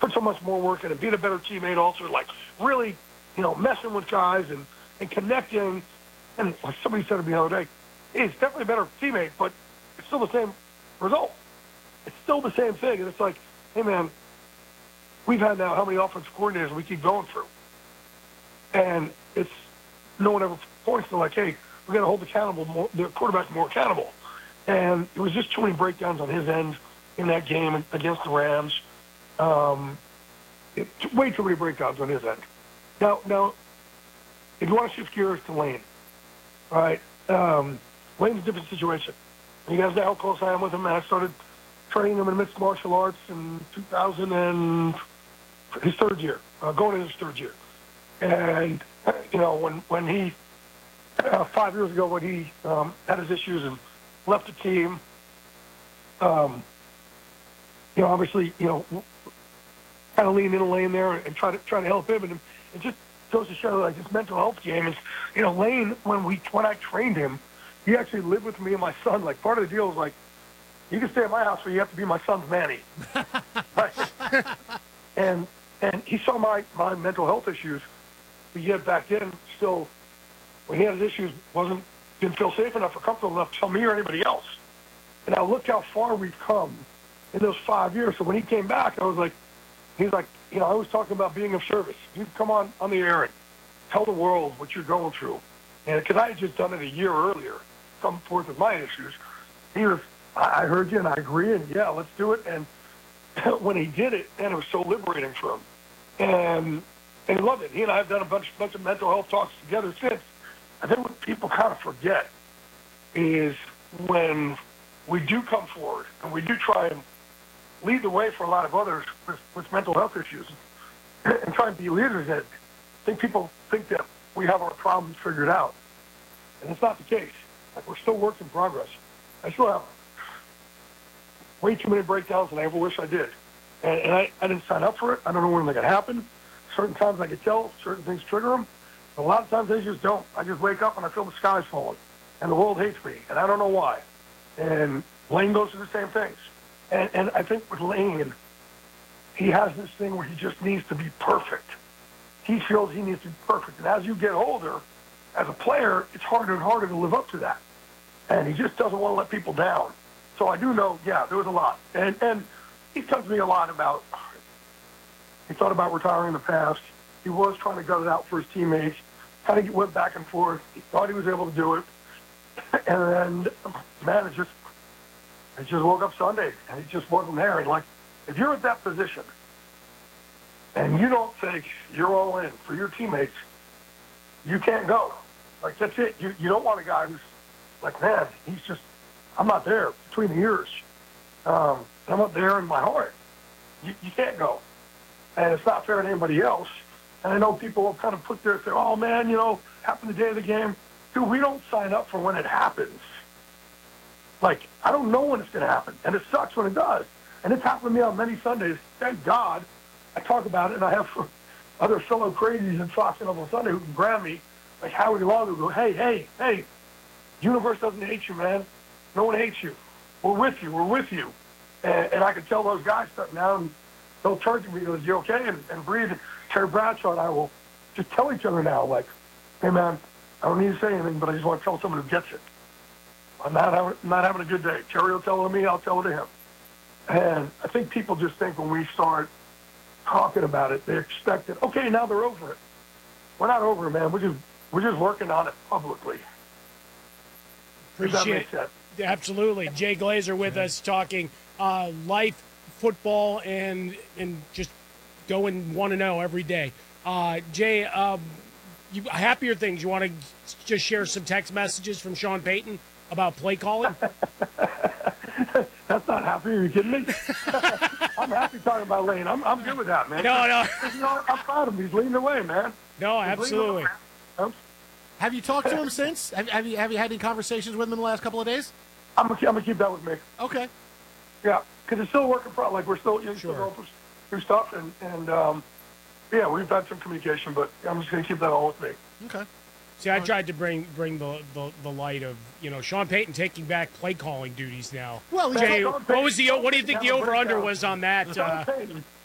put so much more work in and being a better teammate also, like really, messing with guys and connecting. And like somebody said to me the other day, hey, he's definitely a better teammate, but it's still the same result. It's still the same thing. And it's like, hey, man, we've had now how many offensive coordinators we keep going through. And it's no one ever points to like, hey, we're going to hold the quarterback more accountable. And it was just too many breakdowns on his end in that game against the Rams. Way too many breakdowns on his end. Now, if you want to shift gears to Lane, all right, Lane's a different situation. You guys know how close I am with him, and I started training him in mixed martial arts in 2000 and his third year, going into his third year. And, when he, 5 years ago, when he had his issues and left the team, obviously, kind of lean in a lane there and try to help him. And it just goes to show, like, this mental health game is, Lane, when I trained him, he actually lived with me and my son. Like, part of the deal was, like, you can stay at my house, but you have to be my son's nanny. Right? And he saw my mental health issues, but yet back then, still, when he had his issues, didn't feel safe enough or comfortable enough to tell me or anybody else. And now look how far we've come in those 5 years. So when he came back, I was like, he's like, I was talking about being of service. You come on the air and tell the world what you're going through. And because I had just done it a year earlier, come forth with my issues, he was, I heard you and I agree, and yeah, let's do it. And when he did it, and it was so liberating for him. And he loved it. He and I have done a bunch of mental health talks together since. I think what people kind of forget is when we do come forward and we do try and lead the way for a lot of others with mental health issues and try and be leaders in it, I think people think that we have our problems figured out. And it's not the case. Like, we're still works in progress. I still have way too many breakdowns than I ever wish I did. And I didn't sign up for it. I don't know when they're going to happen. Certain times I can tell, certain things trigger them. But a lot of times they just don't. I just wake up and I feel the sky's falling. And the world hates me. And I don't know why. And Lane goes through the same things. And I think with Lane, he has this thing where he just needs to be perfect. He feels he needs to be perfect. And as you get older, as a player, it's harder and harder to live up to that. And he just doesn't want to let people down. So I do know, yeah, there was a lot. And he talked to me a lot about, he thought about retiring in the past. He was trying to gut it out for his teammates. Kind of went back and forth. He thought he was able to do it. And then, man, it just woke up Sunday, and it just wasn't there. And, like, if you're at that position and you don't think you're all in for your teammates, you can't go. Like, that's it. You don't want a guy who's like, man, I'm not there between the ears. I'm not there in my heart. You can't go. And it's not fair to anybody else. And I know people kind of put say, oh, man, happened the day of the game. Dude, we don't sign up for when it happens. Like, I don't know when it's going to happen. And it sucks when it does. And it's happened to me on many Sundays. Thank God I talk about it, and I have other fellow crazies in Fox and on Sunday who can grab me, like Howie Long, who go, hey, universe doesn't hate you, man. No one hates you. We're with you. And I can tell those guys stuff now, and they'll turn to me and go, you okay? And breathe. Terry Bradshaw and I will just tell each other now, like, hey, man, I don't need to say anything, but I just want to tell someone who gets it. I'm not having a good day. Terry will tell it to me, I'll tell it to him. And I think people just think when we start talking about it, they expect it, okay, now they're over it. We're not over it, man. We're just working on it publicly. Appreciate it. Absolutely. Jay Glazer with us talking life, football, and just going 1-0 every day. Jay, happier things. You want to just share some text messages from Sean Payton about play calling? That's not happy. Are you kidding me? I'm happy talking about Lane. I'm good with that, man. No. I'm proud of him. He's leading the way, man. No, absolutely. Have you talked to him since? Have you had any conversations with him in the last couple of days? I'm gonna keep that with me. Okay. Yeah, because it's still a work in progress. Like, we're still still going through stuff, and yeah, we've had some communication, but I'm just gonna keep that all with me. Okay. See, I tried to bring the light of Sean Payton taking back play calling duties now. Well, Jay, what do you think the over under was on that?